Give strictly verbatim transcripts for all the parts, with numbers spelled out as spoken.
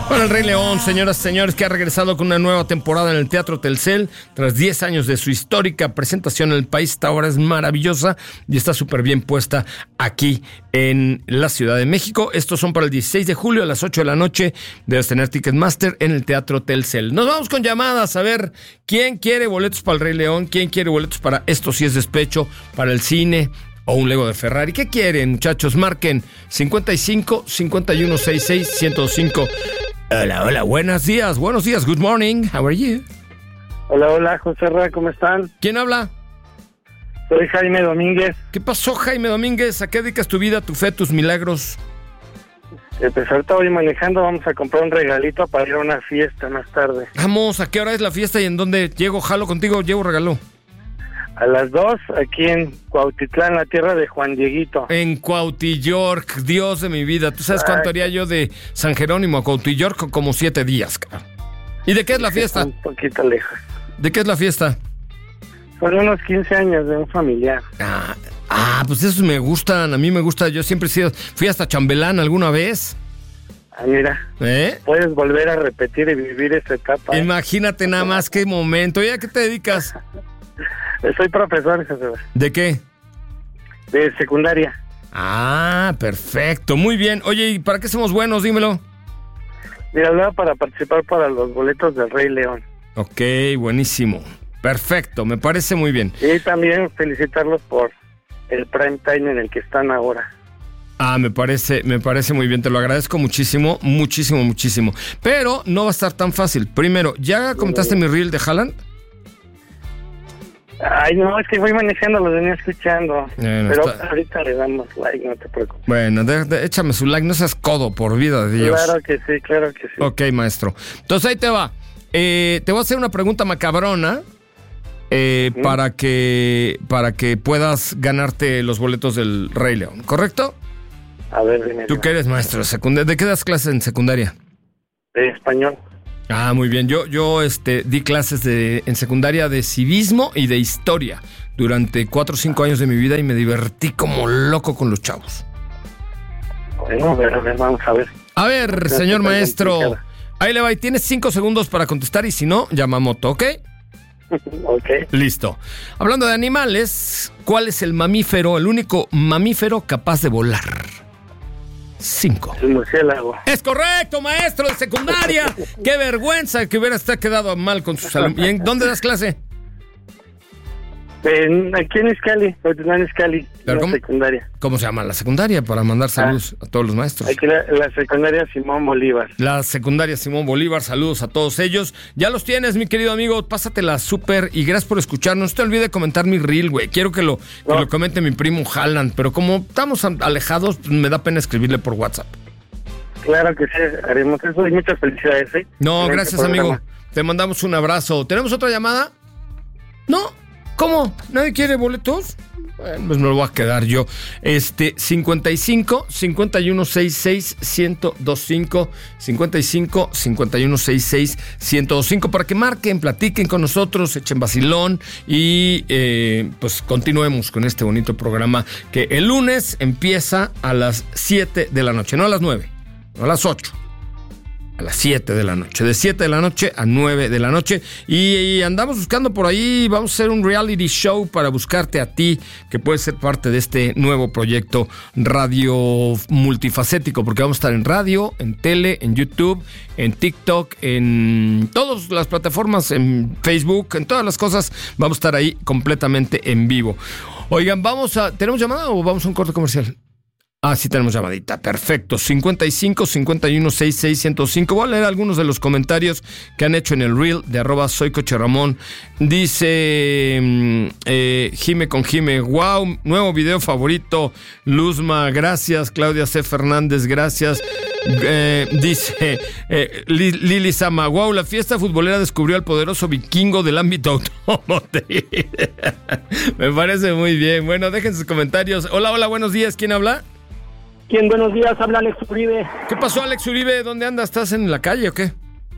Bueno, el Rey León, señoras y señores, que ha regresado con una nueva temporada en el Teatro Telcel. Tras diez años de su histórica presentación en el país, esta obra es maravillosa y está súper bien puesta aquí en la Ciudad de México. Estos son para el dieciséis de julio a las ocho de la noche. Debes tener Ticketmaster en el Teatro Telcel. Nos vamos con llamadas a ver quién quiere boletos para el Rey León, quién quiere boletos para Esto sí es despecho, para el cine o un Lego de Ferrari. ¿Qué quieren, muchachos? Marquen cincuenta y cinco, cincuenta y uno, sesenta y seis, ciento cinco. Hola, hola, buenos días, buenos días, good morning, how are you? Hola, hola, José Ra, ¿cómo están? ¿Quién habla? Soy Jaime Domínguez. ¿Qué pasó, Jaime Domínguez? ¿A qué dedicas tu vida, tu fe, tus milagros? Eh, pues ahorita voy manejando, vamos a comprar un regalito para ir a una fiesta más tarde. Vamos, ¿a qué hora es la fiesta y en dónde? ¿Llego, jalo contigo, llevo regalo? A las dos, aquí en Cuautitlán, la tierra de Juan Dieguito. En Cuautillork, Dios de mi vida. ¿Tú sabes cuánto haría yo de San Jerónimo a Cuautillork? Como siete días, cabrón. ¿Y de qué es la fiesta? Un poquito lejos. ¿De qué es la fiesta? Son unos quince años de un familiar. Ah, ah, pues esos me gustan, a mí me gusta. Yo siempre he sido, fui hasta chambelán alguna vez. Ah, mira, ¿Eh? puedes volver a repetir y vivir esa etapa. Imagínate nada más qué momento. ¿Y a qué te dedicas? Soy profesor, José. ¿De qué? De secundaria. Ah, perfecto, muy bien. Oye, ¿y para qué somos buenos? Dímelo. Mira, hablaba para participar para los boletos del Rey León. Ok, buenísimo. Perfecto, me parece muy bien. Y también felicitarlos por el prime time en el que están ahora. Ah, me parece, me parece muy bien, te lo agradezco muchísimo, muchísimo, muchísimo. Pero no va a estar tan fácil. Primero, ¿ya comentaste mi reel de Haaland? Ay, no, es que voy manejando, lo venía escuchando. Bueno, pero está... ahorita le damos like, no te preocupes. Bueno, de, de, échame su like, no seas codo, por vida de Dios. Claro que sí, claro que sí. Ok, maestro. Entonces ahí te va. Eh, te voy a hacer una pregunta macabrona eh, ¿Mm? para que para que puedas ganarte los boletos del Rey León, ¿correcto? A ver, dime. ¿Tú qué eres, maestro de secundaria? ¿De qué das clases en secundaria? De español. Ah, muy bien. Yo, yo este, di clases de, en secundaria de civismo y de historia durante cuatro o cinco años de mi vida y me divertí como loco con los chavos. Bueno, a ver, a ver, vamos a ver. A ver, señor maestro, ahí le va y tienes cinco segundos para contestar y si no, Yamamoto, ¿ok? Ok. Listo. Hablando de animales, ¿cuál es el mamífero, el único mamífero capaz de volar? Cinco. El murciélago. Es correcto, maestro de secundaria. Qué vergüenza que hubiera quedado mal con sus alumnos. ¿Y en dónde das clase? En, aquí en Izcali, en Izcali, la ¿cómo, secundaria. ¿Cómo se llama la secundaria? Para mandar saludos ah, a todos los maestros. Aquí la, la secundaria Simón Bolívar. La secundaria Simón Bolívar, saludos a todos ellos. Ya los tienes, mi querido amigo, pásatela súper y gracias por escucharnos. No te olvides de comentar mi reel, güey. Quiero que lo, que no. lo comente mi primo Haaland, pero como estamos alejados, pues me da pena escribirle por WhatsApp. Claro que sí, haremos eso y muchas felicidades, ¿eh? No, en gracias, este amigo. Te mandamos un abrazo. ¿Tenemos otra llamada? No. ¿Cómo? ¿Nadie quiere boletos? Bueno, pues me lo voy a quedar yo. Este, cincuenta y cinco, cincuenta y uno, sesenta y seis, ciento veinticinco, cincuenta y cinco, cincuenta y uno, sesenta y seis, ciento veinticinco, para que marquen, platiquen con nosotros, echen vacilón y eh, pues continuemos con este bonito programa que el lunes empieza a las siete de la noche, no a las nueve, no a las ocho. A las siete de la noche, de siete de la noche a nueve de la noche. Y, y andamos buscando por ahí, vamos a hacer un reality show para buscarte a ti, que puedes ser parte de este nuevo proyecto radio multifacético, porque vamos a estar en radio, en tele, en YouTube, en TikTok, en todas las plataformas, en Facebook, en todas las cosas, vamos a estar ahí completamente en vivo. Oigan, vamos a, ¿tenemos llamada o vamos a un corte comercial? Ah, sí tenemos llamadita, perfecto. cincuenta y cinco, cincuenta y uno, sesenta y seis, ciento cinco. Voy a leer algunos de los comentarios que han hecho en el reel de arroba soy Coche Ramón. Dice eh, Jime con Jime, wow, nuevo video favorito. Luzma, gracias. Claudia C. Fernández, gracias. Eh, dice eh, Lili Sama, wow, la fiesta futbolera descubrió al poderoso vikingo del ámbito automotriz. Me parece muy bien. Bueno, dejen sus comentarios. Hola, hola, buenos días. ¿Quién habla? ¿Quién? Buenos días, habla Alex Uribe. ¿Qué pasó, Alex Uribe? ¿Dónde andas? ¿Estás en la calle o qué?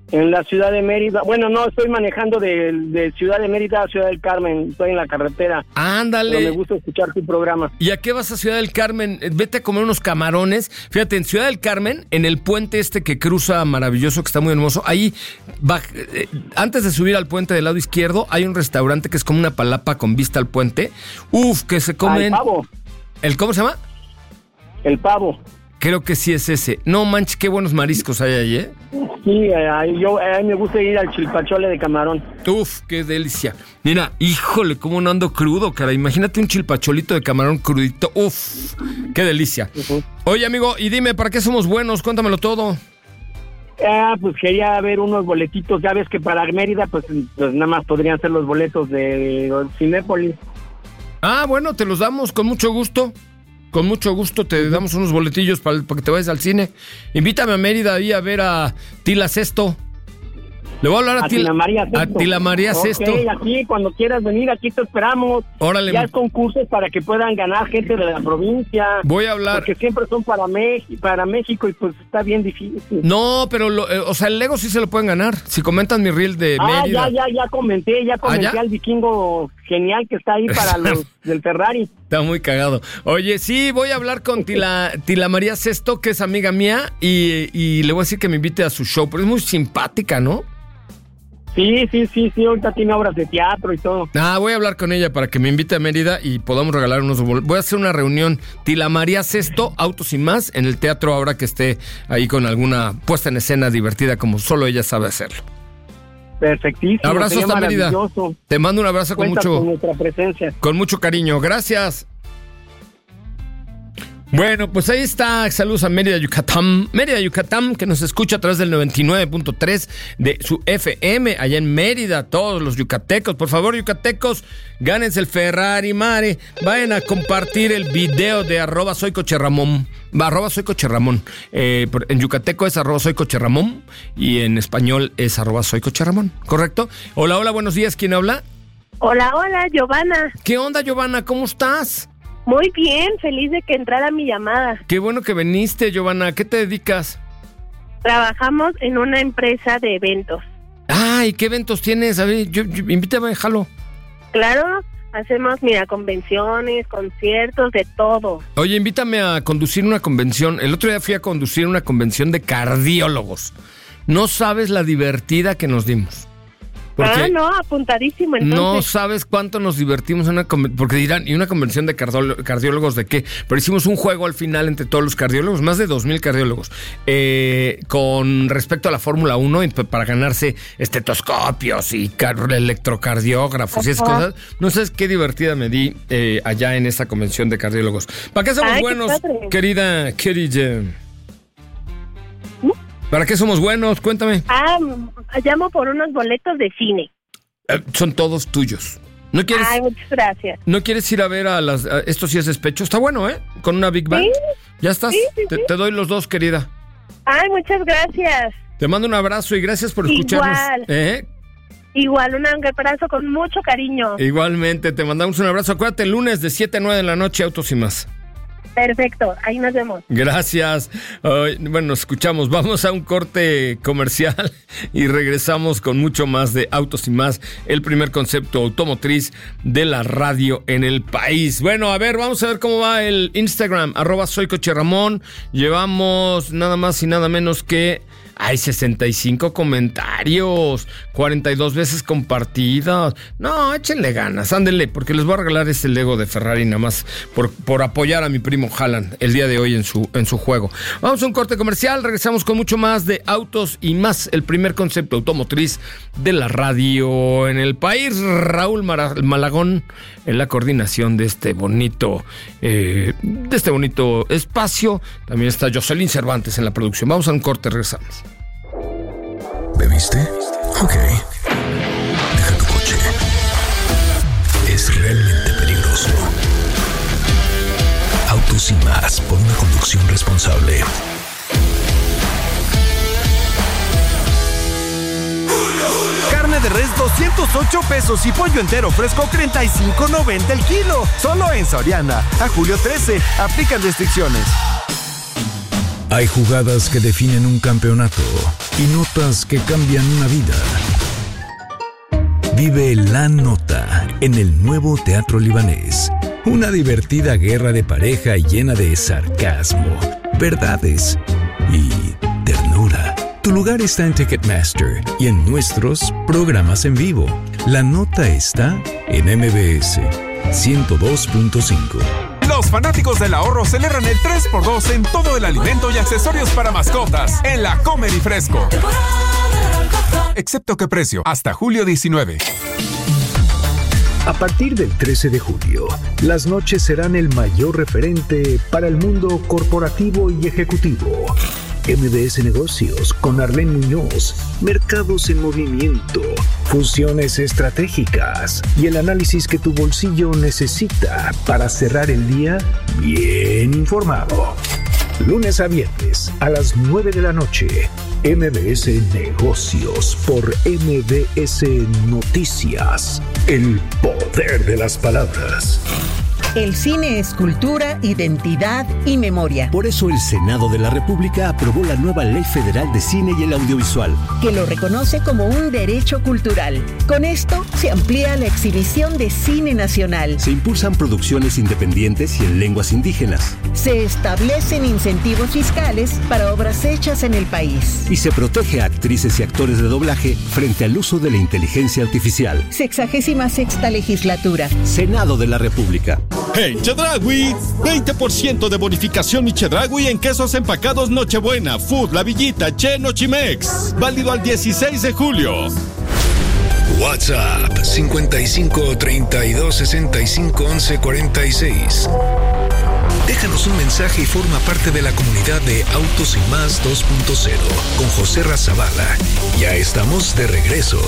En la ciudad de Mérida. Bueno, no, estoy manejando de, de Ciudad de Mérida a Ciudad del Carmen. Estoy en la carretera. Ándale. Pero me gusta escuchar tu programa. ¿Y a qué vas a Ciudad del Carmen? Vete a comer unos camarones. Fíjate, en Ciudad del Carmen, en el puente este que cruza maravilloso, que está muy hermoso, ahí, va, eh, antes de subir al puente del lado izquierdo, hay un restaurante que es como una palapa con vista al puente. Uf, que se comen... Ah, el pavo. ¿El cómo se llama? El pavo. Creo que sí es ese. No manches, qué buenos mariscos hay ahí, ¿eh? Sí, eh, yo, a mí me gusta ir al chilpachole de camarón. Uf, qué delicia. Mira, híjole, cómo no ando crudo, cara. Imagínate un chilpacholito de camarón crudito. Uf, qué delicia. Uh-huh. Oye, amigo, y dime, ¿para qué somos buenos? Cuéntamelo todo. Ah, pues quería ver unos boletitos. Ya ves que para Mérida, pues, pues nada más podrían ser los boletos de Cinépolis. Ah, bueno, te los damos con mucho gusto. Con mucho gusto te damos unos boletillos para, para que te vayas al cine. Invítame a Mérida ahí a ver a Tila Sesto. Le voy a hablar a, a Tila María Sesto. A Tila María Sesto. Ok, aquí cuando quieras venir, aquí te esperamos. Órale. Ya es concursos para que puedan ganar gente de la provincia. Voy a hablar. Porque siempre son para México, para México y pues está bien difícil. No, pero, lo, eh, o sea, el Lego sí se lo pueden ganar. Si comentan mi reel de ah, Mérida. Ah, ya, ya, ya comenté, ya comenté ¿Ah, ya? al vikingo genial que está ahí para los del Ferrari. Está muy cagado. Oye, sí, voy a hablar con Tila, Tila María Sesto, que es amiga mía, y, y le voy a decir que me invite a su show, pero es muy simpática, ¿no? Sí, sí, sí, sí, ahorita tiene obras de teatro y todo. Ah, voy a hablar con ella para que me invite a Mérida y podamos regalar unos boletos. Voy a hacer una reunión Tila María Sesto, Autos y Más, en el teatro ahora que esté ahí con alguna puesta en escena divertida como solo ella sabe hacerlo. Perfectísimo. Abrazos hasta Mérida. Te mando un abrazo con Cuenta mucho con nuestra presencia. Con mucho cariño. Gracias. Bueno, pues ahí está. Saludos a Mérida, Yucatán. Mérida, Yucatán, que nos escucha a través del noventa y nueve punto tres de su F M, allá en Mérida. Todos los yucatecos, por favor, yucatecos, gánense el Ferrari, mare. Vayan a compartir el video de arroba soy coche Ramón. Arroba soy coche Ramón. Eh, en yucateco es arroba soy coche Ramón y en español es arroba soy coche Ramón, ¿correcto? Hola, hola, buenos días. ¿Quién habla? Hola, hola, Giovanna. ¿Qué onda, Giovanna? ¿Cómo estás? Muy bien, feliz de que entrara mi llamada. Qué bueno que viniste, Giovanna. ¿A qué te dedicas? Trabajamos en una empresa de eventos. Ay, ¿qué eventos tienes? A ver, yo, yo, invítame, jalo. Claro, hacemos, mira, convenciones, conciertos, de todo. Oye, invítame a conducir una convención. El otro día fui a conducir una convención de cardiólogos. No sabes la divertida que nos dimos. Porque ah, no, apuntadísimo entonces. No sabes cuánto nos divertimos en una convención, porque dirán, ¿y una convención de cardiólogos, cardiólogos de qué? Pero hicimos un juego al final entre todos los cardiólogos, más de dos mil cardiólogos, eh, con respecto a la Fórmula uno, para ganarse estetoscopios y car- electrocardiógrafos y esas cosas. No sabes qué divertida me di eh, allá en esa convención de cardiólogos. ¿Para qué somos Ay, buenos, qué querida, querida? ¿Para qué somos buenos? Cuéntame. Ah, llamo por unos boletos de cine. Eh, son todos tuyos. ¿No quieres? Ay, muchas gracias. ¿No quieres ir a ver a las... A, esto sí es despecho? Está bueno, ¿eh? Con una Big Bang. ¿Sí? ¿Ya estás? Sí, sí, te, sí. te doy los dos, querida. Ay, muchas gracias. Te mando un abrazo y gracias por escucharnos. Igual. ¿Eh? Igual, un abrazo con mucho cariño. Igualmente, te mandamos un abrazo. Acuérdate, el lunes de siete a nueve de la noche, Autos y Más. Perfecto, ahí nos vemos. Gracias. Uh, bueno, nos escuchamos. Vamos a un corte comercial y regresamos con mucho más de Autos y Más, el primer concepto automotriz de la radio en el país. Bueno, a ver, vamos a ver cómo va el Instagram, arroba soy coche Ramón. Llevamos nada más y nada menos que... Hay sesenta y cinco comentarios, cuarenta y dos veces compartidas. No, échenle ganas, ándenle, porque les voy a regalar este Lego de Ferrari nada más por, por apoyar a mi primo Haaland el día de hoy en su, en su juego. Vamos a un corte comercial, regresamos con mucho más de Autos y Más, el primer concepto automotriz de la radio en el país. Raúl Mar- Malagón en la coordinación de este bonito, eh, de este bonito espacio. También está Jocelyn Cervantes en la producción. Vamos a un corte, regresamos. ¿Bebiste? Ok. Deja tu coche. Es realmente peligroso. Autos y Más, por una conducción responsable. Carne de res doscientos ocho pesos y pollo entero fresco treinta y cinco noventa el kilo. Solo en Soriana. A julio trece. Aplican restricciones. Hay jugadas que definen un campeonato y notas que cambian una vida. Vive La Nota en el nuevo Teatro Libanés. Una divertida guerra de pareja llena de sarcasmo, verdades y ternura. Tu lugar está en Ticketmaster y en nuestros programas en vivo. La Nota está en M B S ciento dos punto cinco. Los fanáticos del ahorro celebran el tres por dos en todo el alimento y accesorios para mascotas en la Comer y Fresco. Excepto que precio, hasta julio diecinueve. A partir del trece de julio, las noches serán el mayor referente para el mundo corporativo y ejecutivo. M B S Negocios con Arlene Muñoz, mercados en movimiento, fusiones estratégicas y el análisis que tu bolsillo necesita para cerrar el día bien informado. Lunes a viernes a las nueve de la noche, M B S Negocios por M B S Noticias. El poder de las palabras. El cine es cultura, identidad y memoria. Por eso el Senado de la República aprobó la nueva Ley Federal de Cine y el Audiovisual, que lo reconoce como un derecho cultural. Con esto se amplía la exhibición de cine nacional. Se impulsan producciones independientes y en lenguas indígenas. Se establecen incentivos fiscales para obras hechas en el país. Y se protege a actrices y actores de doblaje frente al uso de la inteligencia artificial. Sexagésima sexta legislatura. Senado de la República. En Chedraui, veinte por ciento de bonificación y Chedraui en quesos empacados Nochebuena, Food, La Villita, Che, Nochimex. Válido al dieciséis de julio. WhatsApp cincuenta y cinco, treinta y dos, sesenta y cinco, once, cuarenta y seis. Déjanos un mensaje y forma parte de la comunidad de Autos y Más dos punto cero con José Razabala. Ya estamos de regreso.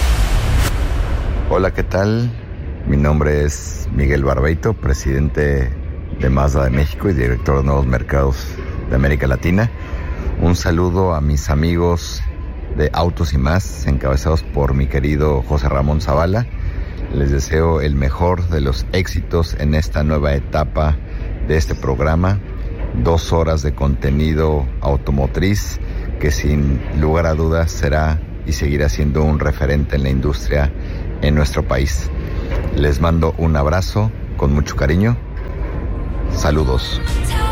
Hola, ¿qué tal? Mi nombre es Miguel Barbeito, presidente de Mazda de México y director de nuevos mercados de América Latina. Un saludo a mis amigos de Autos y Más, encabezados por mi querido José Ramón Zavala. Les deseo el mejor de los éxitos en esta nueva etapa de este programa. Dos horas de contenido automotriz que sin lugar a dudas será y seguirá siendo un referente en la industria en nuestro país. Les mando un abrazo con mucho cariño. Saludos.